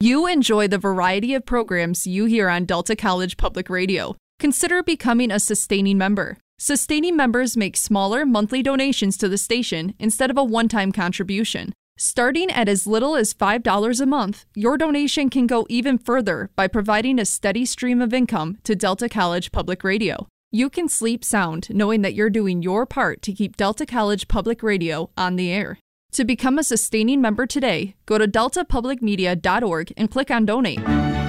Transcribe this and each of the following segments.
You enjoy the variety of programs you hear on Delta College Public Radio. Consider becoming a sustaining member. Sustaining members make smaller monthly donations to the station instead of a one-time contribution. Starting at as little as $5 a month, your donation can go even further by providing a steady stream of income to Delta College Public Radio. You can sleep sound knowing that you're doing your part to keep Delta College Public Radio on the air. To become a sustaining member today, go to deltapublicmedia.org and click on Donate.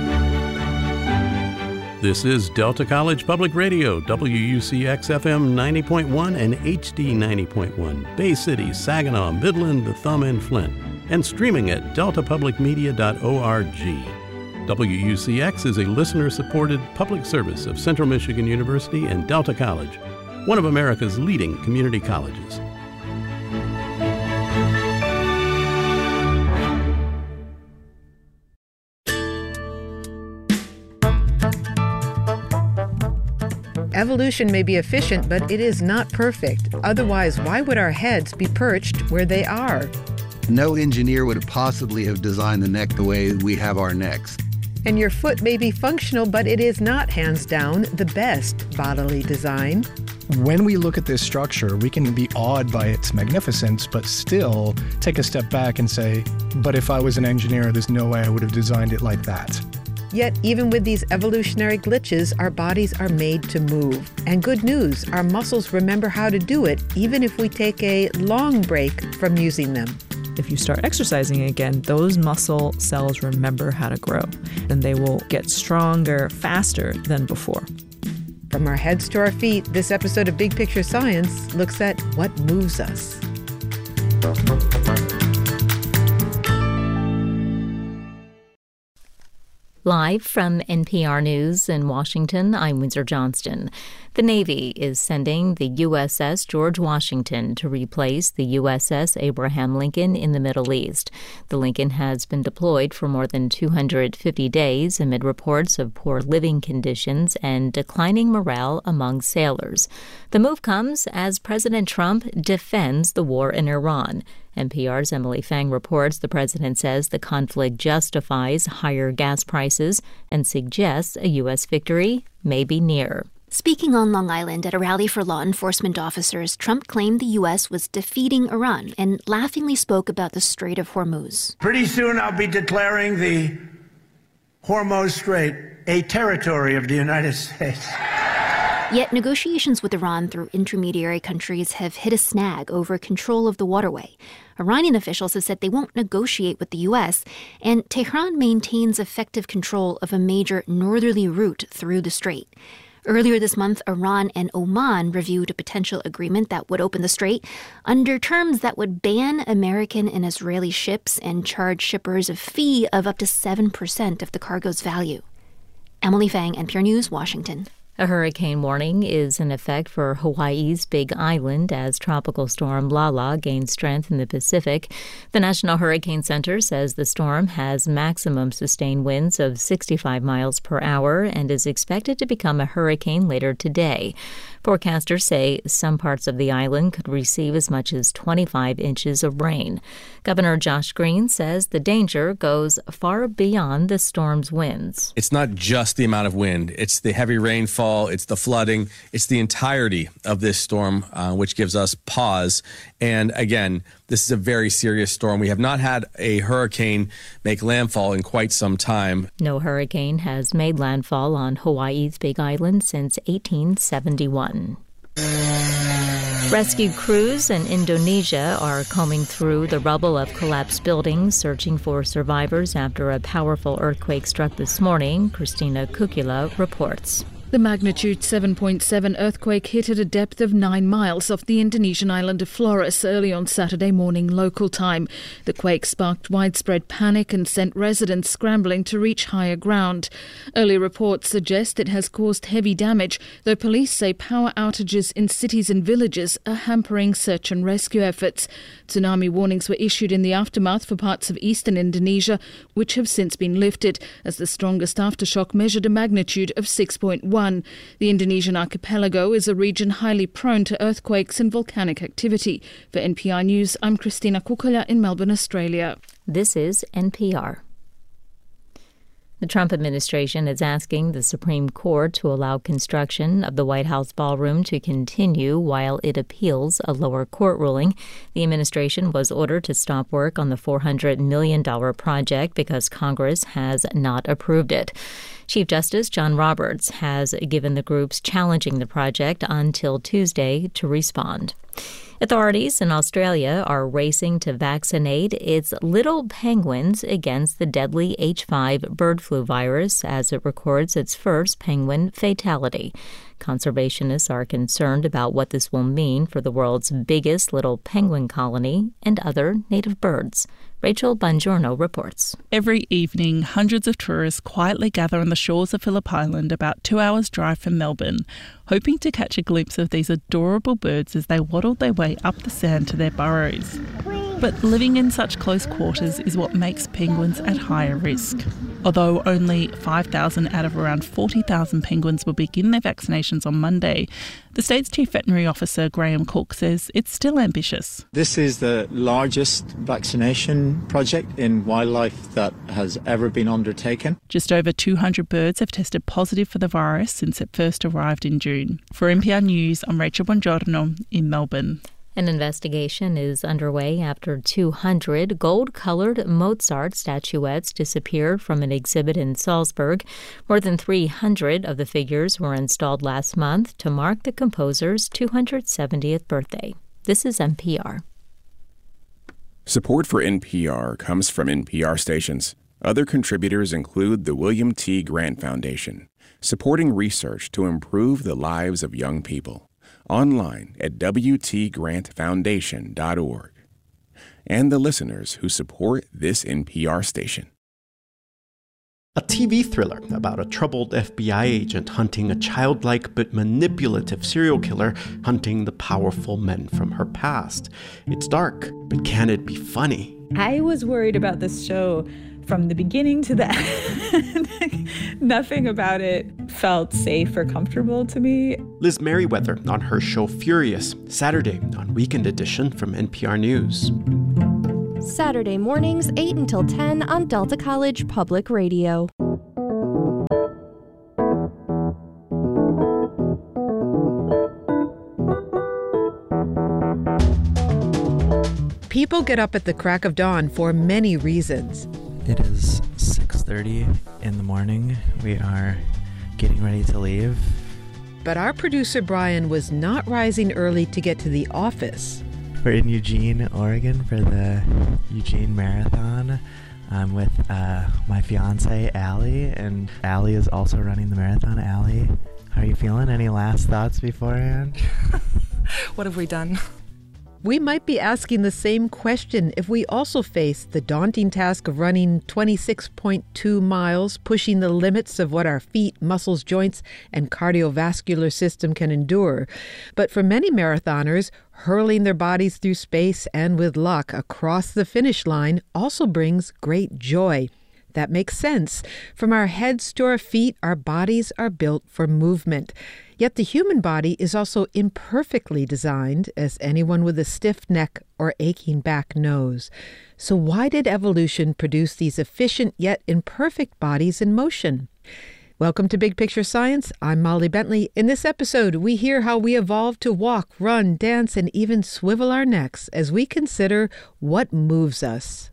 This is Delta College Public Radio, WUCX-FM 90.1 and HD 90.1, Bay City, Saginaw, Midland, The Thumb, and Flint, and streaming at deltapublicmedia.org. WUCX is a listener-supported public service of Central Michigan University and Delta College, one of America's leading community colleges. Evolution may be efficient, but it is not perfect. Otherwise, why would our heads be perched where they are? No engineer would possibly have designed the neck the way we have our necks. And your foot may be functional, but it is not, hands down, the best bodily design. When we look at this structure, we can be awed by its magnificence, but still take a step back and say, but if I was an engineer, there's no way I would have designed it like that. Yet, even with these evolutionary glitches, our bodies are made to move. And good news, our muscles remember how to do it, even if we take a long break from using them. If you start exercising again, those muscle cells remember how to grow, and they will get stronger faster than before. From our heads to our feet, this episode of Big Picture Science looks at what moves us. Live from NPR News in Washington, I'm Windsor Johnston. The Navy is sending the USS George Washington to replace the USS Abraham Lincoln in the Middle East. The Lincoln has been deployed for more than 250 days amid reports of poor living conditions and declining morale among sailors. The move comes as President Trump defends the war in Iran. NPR's Emily Fang reports the president says the conflict justifies higher gas prices and suggests a U.S. victory may be near. Speaking on Long Island at a rally for law enforcement officers, Trump claimed the U.S. was defeating Iran and laughingly spoke about the Strait of Hormuz. Pretty soon I'll be declaring the Hormuz Strait a territory of the United States. Yet negotiations with Iran through intermediary countries have hit a snag over control of the waterway. Iranian officials have said they won't negotiate with the U.S., and Tehran maintains effective control of a major northerly route through the strait. Earlier this month, Iran and Oman reviewed a potential agreement that would open the strait under terms that would ban American and Israeli ships and charge shippers a fee of up to 7% of the cargo's value. Emily Fang, NPR News, Washington. A hurricane warning is in effect for Hawaii's Big Island as Tropical Storm Lala gains strength in the Pacific. The National Hurricane Center says the storm has maximum sustained winds of 65 miles per hour and is expected to become a hurricane later today. Forecasters say some parts of the island could receive as much as 25 inches of rain. Governor Josh Green says the danger goes far beyond the storm's winds. It's not just the amount of wind. It's the heavy rainfall. It's the flooding. It's the entirety of this storm, which gives us pause. And again, this is a very serious storm. We have not had a hurricane make landfall in quite some time. No hurricane has made landfall on Hawaii's Big Island since 1871. Rescue crews in Indonesia are combing through the rubble of collapsed buildings, searching for survivors after a powerful earthquake struck this morning. Christina Kukula reports. The magnitude 7.7 earthquake hit at a depth of 9 miles off the Indonesian island of Flores early on Saturday morning local time. The quake sparked widespread panic and sent residents scrambling to reach higher ground. Early reports suggest it has caused heavy damage, though police say power outages in cities and villages are hampering search and rescue efforts. Tsunami warnings were issued in the aftermath for parts of eastern Indonesia, which have since been lifted, as the strongest aftershock measured a magnitude of 6.1. The Indonesian archipelago is a region highly prone to earthquakes and volcanic activity. For NPR News, I'm Christina Kukula in Melbourne, Australia. This is NPR. The Trump administration is asking the Supreme Court to allow construction of the White House ballroom to continue while it appeals a lower court ruling. The administration was ordered to stop work on the $400 million project because Congress has not approved it. Chief Justice John Roberts has given the groups challenging the project until Tuesday to respond. Authorities in Australia are racing to vaccinate its little penguins against the deadly H5 bird flu virus as it records its first penguin fatality. Conservationists are concerned about what this will mean for the world's biggest little penguin colony and other native birds. Rachel Bongiorno reports. Every evening, hundreds of tourists quietly gather on the shores of Phillip Island, about 2 hours' drive from Melbourne, hoping to catch a glimpse of these adorable birds as they waddle their way up the sand to their burrows. But living in such close quarters is what makes penguins at higher risk. Although only 5,000 out of around 40,000 penguins will begin their vaccinations on Monday, the state's Chief Veterinary Officer Graham Cook says it's still ambitious. This is the largest vaccination project in wildlife that has ever been undertaken. Just over 200 birds have tested positive for the virus since it first arrived in June. For NPR News, I'm Rachel Bongiorno in Melbourne. An investigation is underway after 200 gold-colored Mozart statuettes disappeared from an exhibit in Salzburg. More than 300 of the figures were installed last month to mark the composer's 270th birthday. This is NPR. Support for NPR comes from NPR stations. Other contributors include the William T. Grant Foundation, supporting research to improve the lives of young people. Online at wtgrantfoundation.org. And the listeners who support this NPR station. A TV thriller about a troubled FBI agent hunting a childlike but manipulative serial killer hunting the powerful men from her past. It's dark, but can it be funny? I was worried about this show from the beginning to the end. Nothing about it felt safe or comfortable to me. Liz Merriweather on her show Furious, Saturday on Weekend Edition from NPR News. Saturday mornings, 8 until 10 on Delta College Public Radio. People get up at the crack of dawn for many reasons. It is 6:30 in the morning. We are getting ready to leave. But our producer Brian was not rising early to get to the office. We're in Eugene, Oregon for the Eugene Marathon. I'm with my fiance, Allie, and Allie is also running the marathon. Allie, how are you feeling? Any last thoughts beforehand? What have we done? We might be asking the same question if we also face the daunting task of running 26.2 miles, pushing the limits of what our feet, muscles, joints, and cardiovascular system can endure. But for many marathoners, hurling their bodies through space and with luck across the finish line also brings great joy. That makes sense. From our heads to our feet, our bodies are built for movement. Yet the human body is also imperfectly designed, as anyone with a stiff neck or aching back knows. So why did evolution produce these efficient yet imperfect bodies in motion? Welcome to Big Picture Science. I'm Molly Bentley. In this episode, we hear how we evolved to walk, run, dance, and even swivel our necks as we consider what moves us.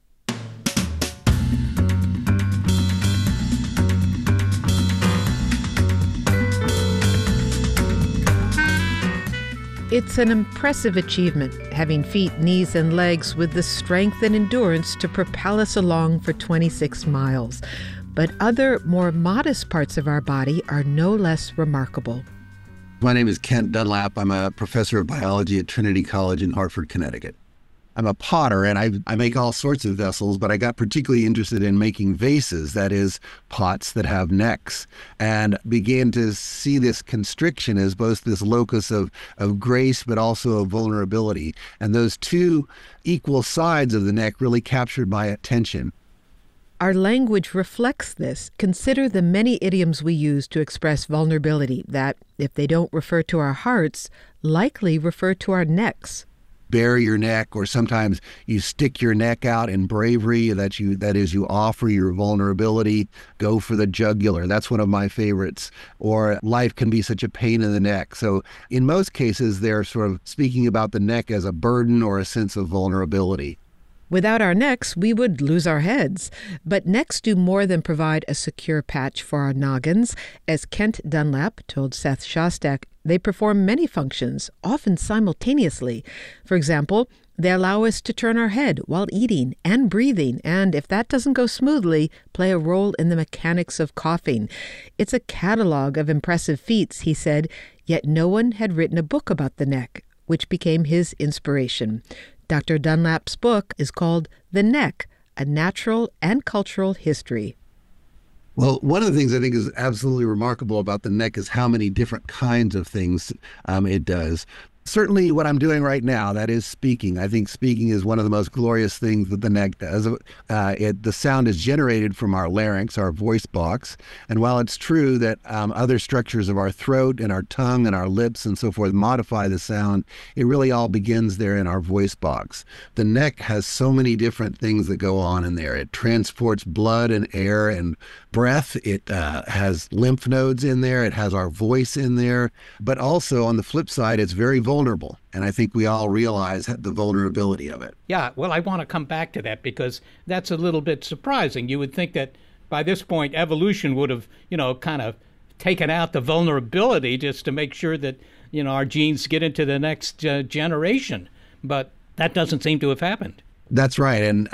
It's an impressive achievement, having feet, knees, and legs with the strength and endurance to propel us along for 26 miles. But other, more modest parts of our body are no less remarkable. My name is Kent Dunlap. I'm a professor of biology at Trinity College in Hartford, Connecticut. I'm a potter, and I make all sorts of vessels, but I got particularly interested in making vases, that is, pots that have necks, and began to see this constriction as both this locus of grace, but also of vulnerability. And those two equal sides of the neck really captured my attention. Our language reflects this. Consider the many idioms we use to express vulnerability that, if they don't refer to our hearts, likely refer to our necks. bare your neck, or sometimes you stick your neck out in bravery, that is, you offer your vulnerability, go for the jugular. That's one of my favorites. Or life can be such a pain in the neck. So in most cases, they're sort of speaking about the neck as a burden or a sense of vulnerability. Without our necks, we would lose our heads. But necks do more than provide a secure patch for our noggins. As Kent Dunlap told Seth Shostak, they perform many functions, often simultaneously. For example, they allow us to turn our head while eating and breathing, and if that doesn't go smoothly, play a role in the mechanics of coughing. It's a catalog of impressive feats, he said, yet no one had written a book about the neck, which became his inspiration. Dr. Dunlap's book is called The Neck, A Natural and Cultural History. Well, one of the things I think is absolutely remarkable about the neck is how many different kinds of things it does. Certainly what I'm doing right now, that is speaking. I think speaking is one of the most glorious things that the neck does. The sound is generated from our larynx, our voice box. And while it's true that other structures of our throat and our tongue and our lips and so forth modify the sound, it really all begins there in our voice box. The neck has so many different things that go on in there. It transports blood and air and breath. It has lymph nodes in there. It has our voice in there. But also on the flip side, it's very vulnerable. And I think we all realize the vulnerability of it. Yeah, well, I want to come back to that because that's a little bit surprising. You would think that by this point, evolution would have, kind of taken out the vulnerability just to make sure that, our genes get into the next generation. But that doesn't seem to have happened. That's right. And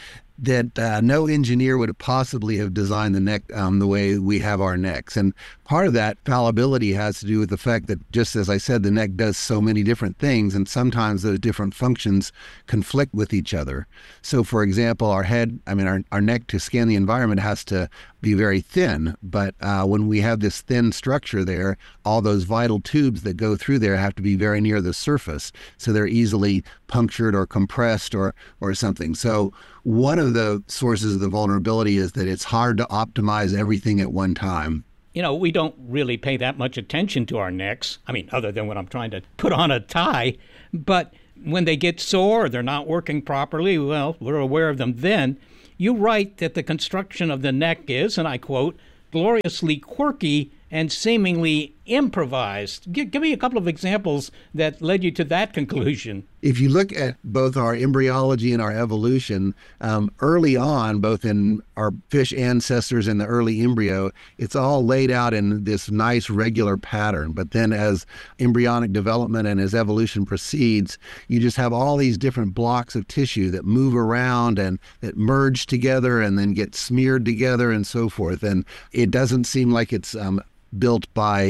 that no engineer would have possibly have designed the neck the way we have our necks. And part of that fallibility has to do with the fact that, just as I said, the neck does so many different things, and sometimes those different functions conflict with each other. So, for example, our neck to scan the environment has to be very thin, but when we have this thin structure there, all those vital tubes that go through there have to be very near the surface, so they're easily punctured or compressed or something. So one of the sources of the vulnerability is that it's hard to optimize everything at one time. We don't really pay that much attention to our necks. Other than when I'm trying to put on a tie. But when they get sore or they're not working properly, well, we're aware of them then. You write that the construction of the neck is, and I quote, gloriously quirky and seemingly improvised. Give me a couple of examples that led you to that conclusion. If you look at both our embryology and our evolution, early on, both in our fish ancestors and the early embryo, it's all laid out in this nice regular pattern. But then as embryonic development and as evolution proceeds, you just have all these different blocks of tissue that move around and that merge together and then get smeared together and so forth. And it doesn't seem like it's built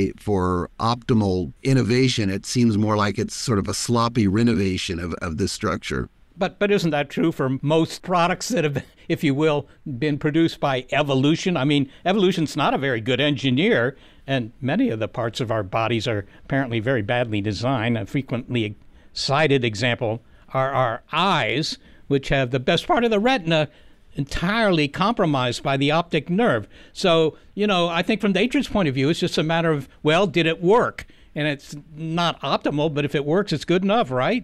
for optimal innovation. It seems more like it's sort of a sloppy renovation of this structure. But isn't that true for most products that have, if you will, been produced by evolution? Evolution's not a very good engineer, and many of the parts of our bodies are apparently very badly designed. A frequently cited example are our eyes, which have the best part of the retina entirely compromised by the optic nerve. So, I think from nature's point of view, it's just a matter of, well, did it work? And it's not optimal, but if it works, it's good enough, right?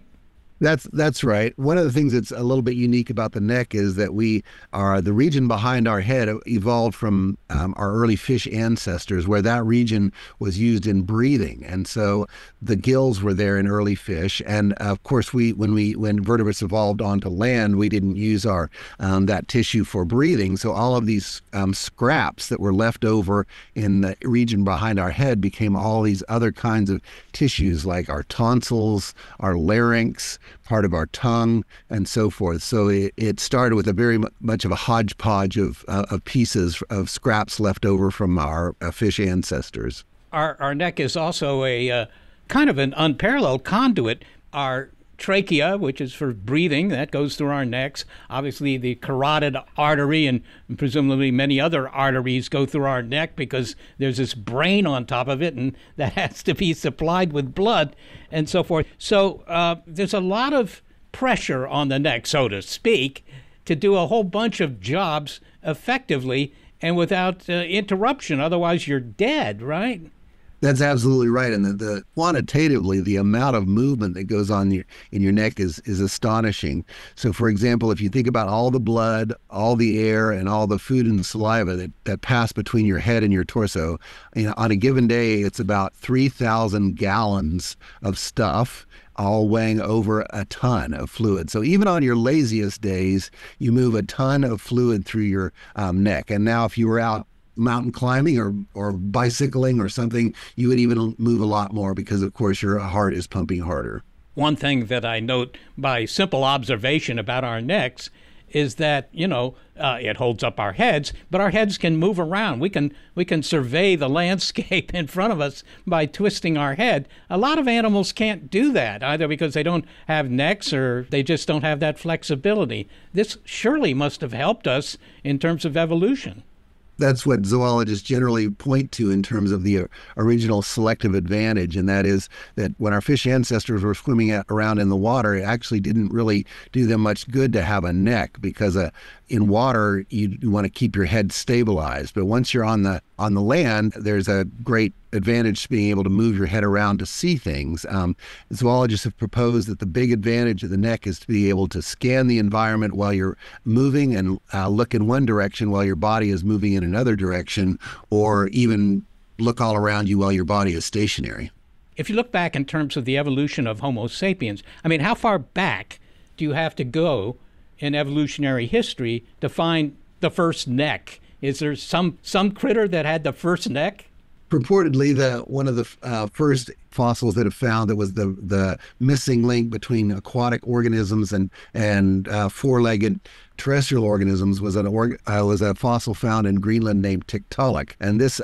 That's right. One of the things that's a little bit unique about the neck is that the region behind our head evolved from our early fish ancestors, where that region was used in breathing. And so the gills were there in early fish. And of course, when vertebrates evolved onto land, we didn't use our that tissue for breathing. So all of these scraps that were left over in the region behind our head became all these other kinds of tissues, like our tonsils, our larynx, part of our tongue, and so forth. So it started with a very much of a hodgepodge of pieces of scraps left over from our fish ancestors. Our neck is also a kind of an unparalleled conduit. Our trachea, which is for breathing, that goes through our necks. Obviously, the carotid artery and presumably many other arteries go through our neck because there's this brain on top of it, and that has to be supplied with blood and so forth. So there's a lot of pressure on the neck, so to speak, to do a whole bunch of jobs effectively and without interruption. Otherwise, you're dead, right? That's absolutely right. And the quantitatively, the amount of movement that goes on in your neck is astonishing. So, for example, if you think about all the blood, all the air, and all the food and the saliva that pass between your head and your torso, on a given day, it's about 3,000 gallons of stuff, all weighing over a ton of fluid. So even on your laziest days, you move a ton of fluid through your neck. And now if you were out mountain climbing or bicycling or something, you would even move a lot more because, of course, your heart is pumping harder. One thing that I note by simple observation about our necks is that, it holds up our heads, but our heads can move around. We can survey the landscape in front of us by twisting our head. A lot of animals can't do that, either because they don't have necks or they just don't have that flexibility. This surely must have helped us in terms of evolution. That's what zoologists generally point to in terms of the original selective advantage, and that is that when our fish ancestors were swimming around in the water, it actually didn't really do them much good to have a neck, because in water you want to keep your head stabilized. But once you're on the land, there's a great advantage to being able to move your head around to see things. Zoologists have proposed that the big advantage of the neck is to be able to scan the environment while you're moving and look in one direction while your body is moving in another direction, or even look all around you while your body is stationary. If you look back in terms of the evolution of Homo sapiens, how far back do you have to go in evolutionary history to find the first neck? Is there some critter that had the first neck? Purportedly, one of the first fossils that have found that was the missing link between aquatic organisms and four-legged terrestrial organisms was a fossil found in Greenland named Tiktaalik. And this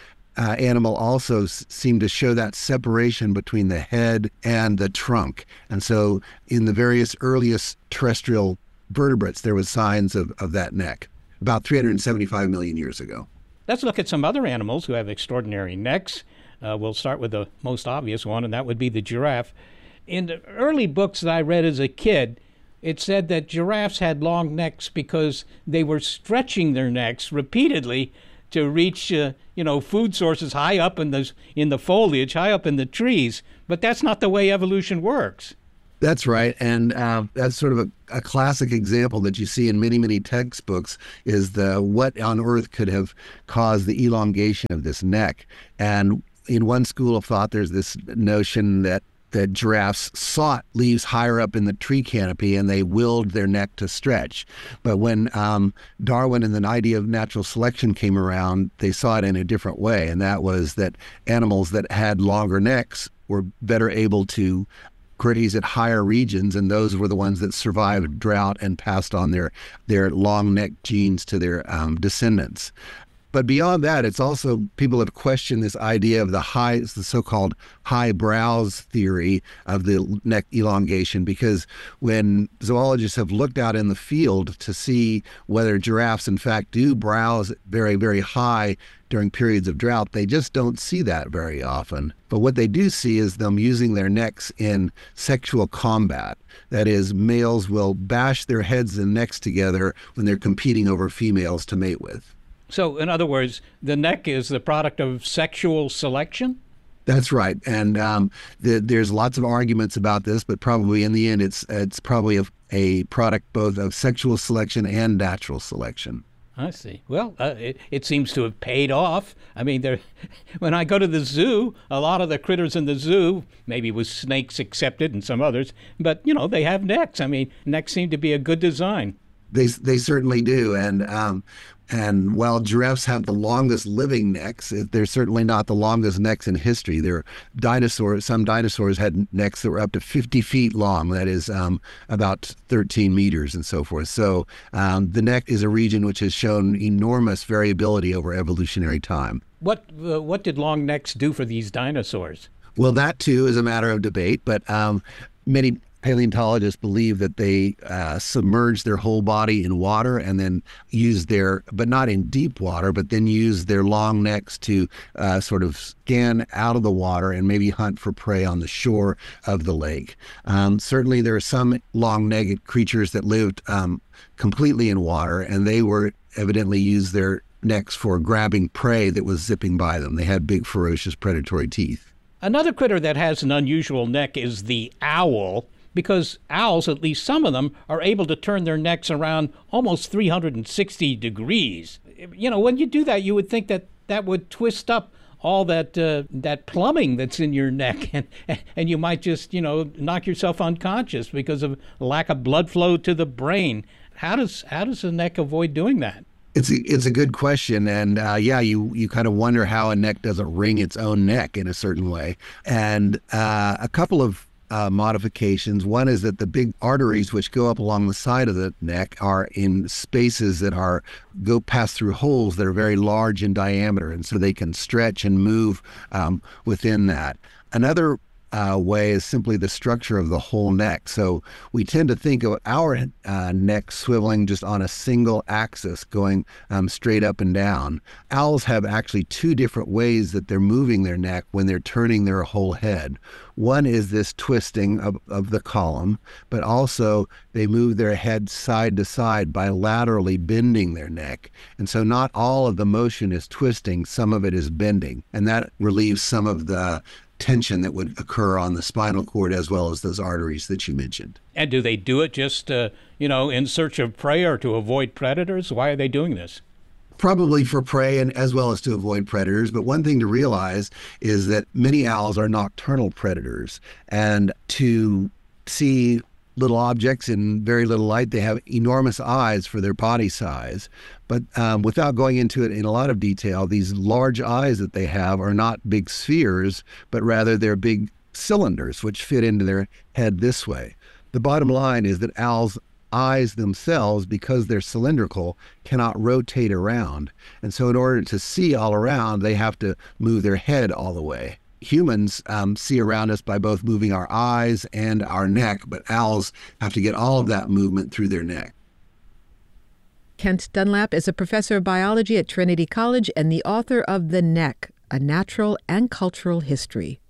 animal also seemed to show that separation between the head and the trunk. And so in the various earliest terrestrial vertebrates, there was signs of that neck about 375 million years ago. Let's look at some other animals who have extraordinary necks. We'll start with the most obvious one, and that would be the giraffe. In the early books that I read as a kid, it said that giraffes had long necks because they were stretching their necks repeatedly to reach, food sources high up in the foliage, high up in the trees. But that's not the way evolution works. That's right. And that's sort of a classic example that you see in many, many textbooks is what on earth could have caused the elongation of this neck. And in one school of thought, there's this notion that giraffes sought leaves higher up in the tree canopy and they willed their neck to stretch. But when Darwin and the idea of natural selection came around, they saw it in a different way. And that was that animals that had longer necks were better able to graze at higher regions, and those were the ones that survived drought and passed on their long neck genes to their descendants. But beyond that, it's also, people have questioned this idea of the so-called high brows theory of the neck elongation, because when zoologists have looked out in the field to see whether giraffes in fact do browse very, very high during periods of drought, they just don't see that very often. But what they do see is them using their necks in sexual combat. That is, males will bash their heads and necks together when they're competing over females to mate with. So, in other words, the neck is the product of sexual selection? That's right. And there's lots of arguments about this, but probably in the end, it's probably a product both of sexual selection and natural selection. I see. Well, it seems to have paid off. When I go to the zoo, a lot of the critters in the zoo, maybe with snakes accepted and some others, but, they have necks. Necks seem to be a good design. They certainly do. And while giraffes have the longest living necks, they're certainly not the longest necks in history. Some dinosaurs had necks that were up to 50 feet long, that is about 13 meters and so forth. So the neck is a region which has shown enormous variability over evolutionary time. What did long necks do for these dinosaurs? Well, that too is a matter of debate, but many paleontologists believe that they submerged their whole body in water and then but not in deep water, but then used their long necks to sort of scan out of the water and maybe hunt for prey on the shore of the lake. Certainly there are some long-necked creatures that lived completely in water, and they were evidently used their necks for grabbing prey that was zipping by them. They had big, ferocious, predatory teeth. Another critter that has an unusual neck is the owl, because owls, at least some of them, are able to turn their necks around almost 360 degrees. You know, when you do that, you would think that that would twist up all that plumbing that's in your neck, and you might just, knock yourself unconscious because of lack of blood flow to the brain. How does the neck avoid doing that? It's a good question, and you kind of wonder how a neck doesn't wring its own neck in a certain way. And a couple of modifications. One is that the big arteries which go up along the side of the neck are in spaces that go past through holes that are very large in diameter, and so they can stretch and move within that. Another way is simply the structure of the whole neck. So we tend to think of our neck swiveling just on a single axis, going straight up and down. Owls have actually two different ways that they're moving their neck when they're turning their whole head. One is this twisting of the column, but also they move their head side to side by laterally bending their neck. And so not all of the motion is twisting, some of it is bending. And that relieves some of the tension that would occur on the spinal cord as well as those arteries that you mentioned. And do they do it just, in search of prey or to avoid predators? Why are they doing this? Probably for prey and as well as to avoid predators. But one thing to realize is that many owls are nocturnal predators. And to see little objects in very little light, they have enormous eyes for their body size. But without going into it in a lot of detail, these large eyes that they have are not big spheres, but rather they're big cylinders which fit into their head this way. The bottom line is that owls' eyes themselves, because they're cylindrical, cannot rotate around. And so in order to see all around, they have to move their head all the way. Humans see around us by both moving our eyes and our neck, but owls have to get all of that movement through their neck. Kent Dunlap is a professor of biology at Trinity College and the author of The Neck, A Natural and Cultural History.